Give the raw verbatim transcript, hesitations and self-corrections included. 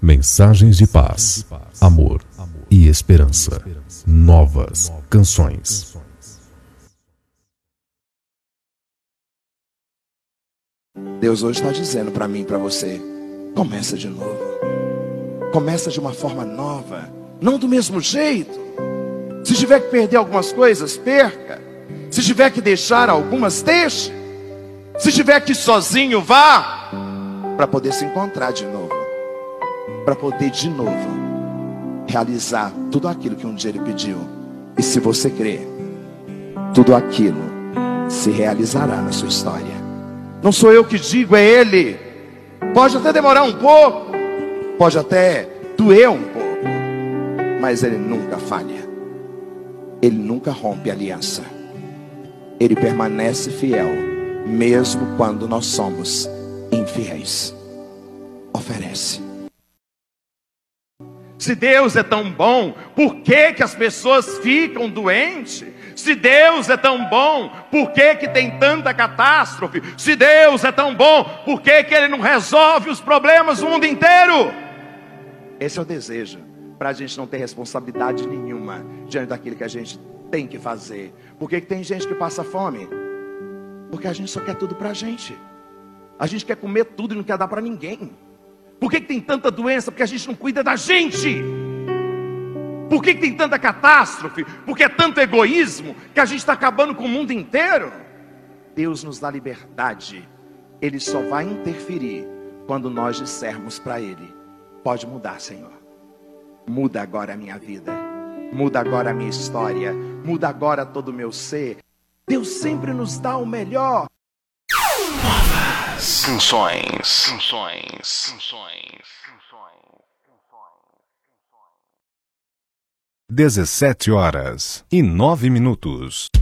Mensagens de paz, amor e esperança. Novas canções. Deus hoje está dizendo para mim e para você: começa de novo. Começa de uma forma nova, não do mesmo jeito. Se tiver que perder algumas coisas, perca. Se tiver que deixar algumas, deixe. Se tiver que ir sozinho, vá, para poder se encontrar de novo, para poder de novo realizar tudo aquilo que um dia Ele pediu. E se você crer, tudo aquilo se realizará na sua história. Não sou eu que digo, é Ele. Pode até demorar um pouco, pode até doer um pouco, mas Ele nunca falha. Ele nunca rompe aliança. Ele permanece fiel, mesmo quando nós somos infiéis. Oferece. Se Deus é tão bom, por que que as pessoas ficam doentes? Se Deus é tão bom, por que que tem tanta catástrofe? Se Deus é tão bom, por que que Ele não resolve os problemas do mundo inteiro? Esse é o desejo, para a gente não ter responsabilidade nenhuma diante daquilo que a gente tem que fazer. Por que que tem gente que passa fome? Porque a gente só quer tudo para a gente. A gente quer comer tudo e não quer dar para ninguém. Por que que tem tanta doença? Porque a gente não cuida da gente. Por que que tem tanta catástrofe? Porque é tanto egoísmo que a gente está acabando com o mundo inteiro. Deus nos dá liberdade. Ele só vai interferir quando nós dissermos para Ele: pode mudar, Senhor. Muda agora a minha vida. Muda agora a minha história. Muda agora todo o meu ser. Deus sempre nos dá o melhor. Novas canções. Canções. Canções. dezessete horas e nove minutos.